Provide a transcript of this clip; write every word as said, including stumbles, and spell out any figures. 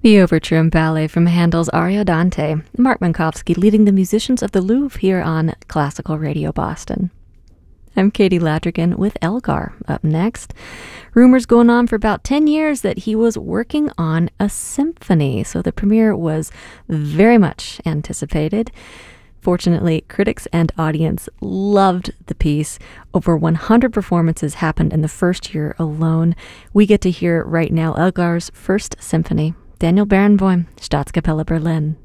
The Overture and Ballet from Handel's Ariodante. Mark Minkowski leading the musicians of the Louvre here on Classical Radio Boston. I'm Katie Ladrigan with Elgar. Up next, rumors going on for about ten years that he was working on a symphony, so the premiere was very much anticipated. Fortunately, critics and audience loved the piece. Over one hundred performances happened in the first year alone. We get to hear right now Elgar's first symphony. Daniel Barenboim, Staatskapelle Berlin.